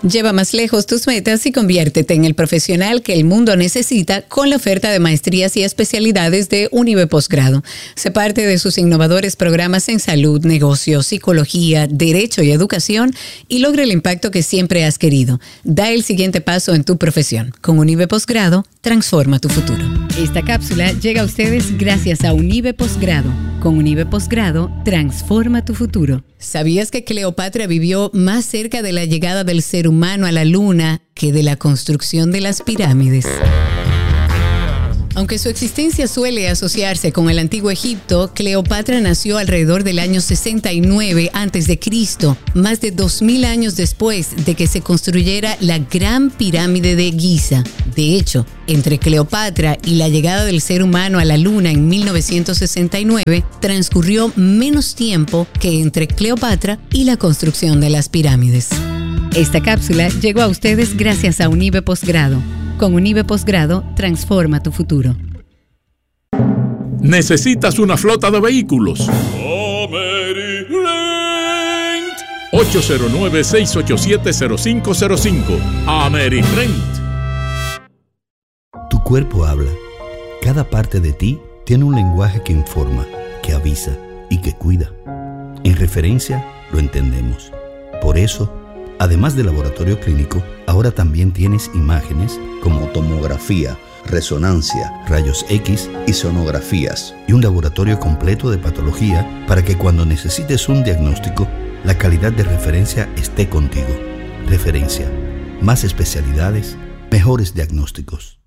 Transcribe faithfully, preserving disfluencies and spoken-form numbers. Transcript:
Lleva más lejos tus metas y conviértete en el profesional que el mundo necesita con la oferta de maestrías y especialidades de Unive Posgrado. Sé parte de sus innovadores programas en salud, negocios, psicología, derecho y educación y logra el impacto que siempre has querido. Da el siguiente paso en tu profesión. Con Unive Posgrado, transforma tu futuro. Esta cápsula llega a ustedes gracias a Unive Posgrado. Con Unive Posgrado, transforma tu futuro. ¿Sabías que Cleopatra vivió más cerca de la llegada del ser humano a la luna que de la construcción de las pirámides? Aunque su existencia suele asociarse con el antiguo Egipto, Cleopatra nació alrededor del año sesenta y nueve antes de Cristo, más de dos mil años después de que se construyera la Gran Pirámide de Giza. De hecho, entre Cleopatra y la llegada del ser humano a la Luna en mil novecientos sesenta y nueve, transcurrió menos tiempo que entre Cleopatra y la construcción de las pirámides. Esta cápsula llegó a ustedes gracias a Unive Posgrado. Con Unive Posgrado, transforma tu futuro. ¿Necesitas una flota de vehículos? ocho cero nueve, seis ocho siete, cero cinco cero cinco. AmeriRent. Tu cuerpo habla. Cada parte de ti tiene un lenguaje que informa, que avisa y que cuida. En referencia, lo entendemos. Por eso, además del laboratorio clínico, ahora también tienes imágenes como tomografía, resonancia, rayos X y sonografías, y un laboratorio completo de patología para que cuando necesites un diagnóstico, la calidad de referencia esté contigo. Referencia. Más especialidades, mejores diagnósticos.